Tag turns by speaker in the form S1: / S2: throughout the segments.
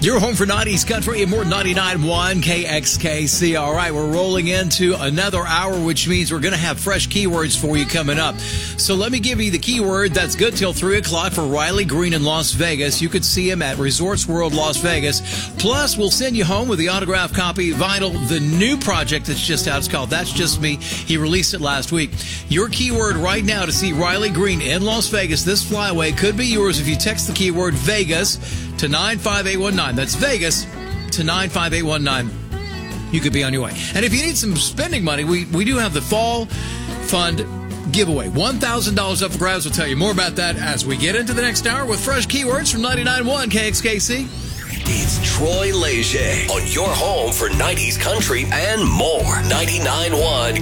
S1: Your home for 90s country and more. 99.1 KXKC. All right, we're rolling into another hour, which means we're going to have fresh keywords for you coming up. So let me give you the keyword that's good till 3 o'clock for Riley Green in Las Vegas. You could see him at Resorts World Las Vegas. Plus, we'll send you home with the autographed copy vinyl, the new project that's just out. It's called That's Just Me. He released it last week. Your keyword right now to see Riley Green in Las Vegas. This flyaway could be yours if you text the keyword Vegas to 95819. That's Vegas to 95819. You could be on your way. And if you need some spending money, we do have the Fall Fund giveaway. $1,000 up for grabs. We'll tell you more about that as we get into the next hour with fresh keywords from 99.1 KXKC.
S2: It's Troy Leger on your home for 90s country and more. 99.1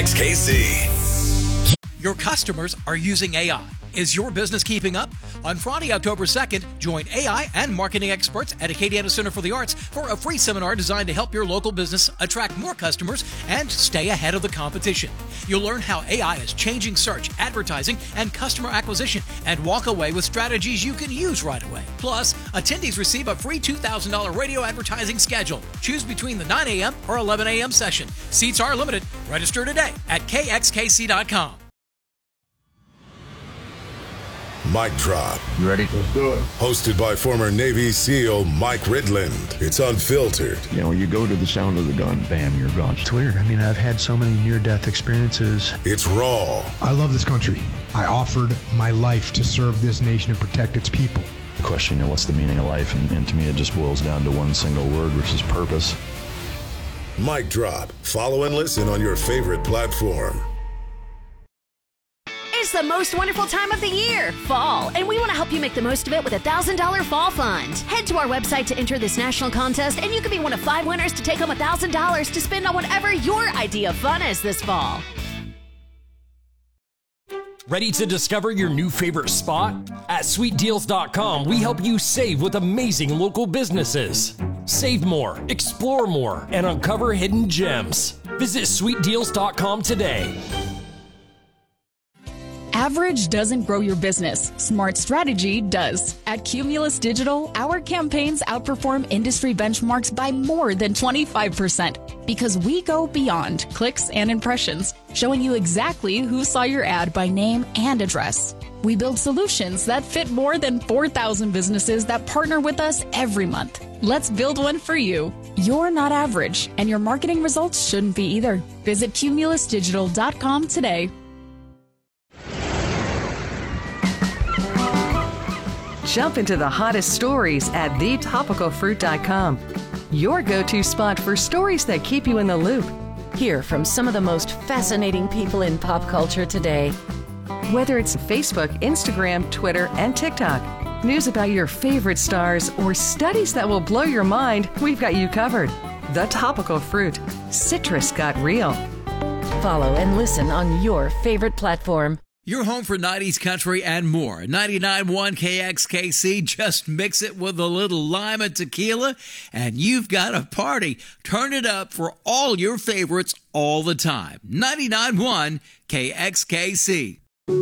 S2: KXKC.
S1: Your customers are using AI. Is your business keeping up? On Friday, October 2nd, join AI and marketing experts at Acadiana Center for the Arts for a free seminar designed to help your local business attract more customers and stay ahead of the competition. You'll learn how AI is changing search, advertising, and customer acquisition, and walk away with strategies you can use right away. Plus, attendees receive a free $2,000 radio advertising schedule. Choose between the 9 a.m. or 11 a.m. session. Seats are limited. Register today at kxkc.com.
S3: Mic Drop.
S4: You ready?
S5: Let's do it.
S3: Hosted by former Navy SEAL Mike Ridland. It's unfiltered.
S4: You know, you go to the sound of the gun, bam, you're gone.
S6: It's weird. I mean, I've had so many near-death experiences.
S3: It's raw.
S7: I love this country. I offered my life to serve this nation and protect its people.
S4: The question, you know, what's the meaning of life? And to me, it just boils down to one single word, which is purpose.
S3: Mic Drop. Follow and listen on your favorite platform.
S8: It's the most wonderful time of the year, fall, and we want to help you make the most of it with a $1,000 fall fund. Head to our website to enter this national contest, and you could be one of 5 winners to take home $1,000 to spend on whatever your idea of fun is this fall.
S9: Ready to discover your new favorite spot? At SweetDeals.com, we help you save with amazing local businesses. Save more, explore more, and uncover hidden gems. Visit SweetDeals.com today.
S10: Average doesn't grow your business. Smart strategy does. At Cumulus Digital, our campaigns outperform industry benchmarks by more than 25% because we go beyond clicks and impressions, showing you exactly who saw your ad by name and address. We build solutions that fit more than 4,000 businesses that partner with us every month. Let's build one for you. You're not average, and your marketing results shouldn't be either. Visit cumulusdigital.com today.
S11: Jump into the hottest stories at thetopicalfruit.com. Your go-to spot for stories that keep you in the loop.
S12: Hear from some of the most fascinating people in pop culture today.
S11: Whether it's Facebook, Instagram, Twitter, and TikTok, news about your favorite stars, or studies that will blow your mind, we've got you covered. The Topical Fruit. Citrus got real.
S12: Follow and listen on your favorite platform.
S1: Your home for 90s country and more. 99.1 KXKC. Just mix it with a little lime and tequila, and you've got a party. Turn it up for all your favorites all the time. 99.1 KXKC.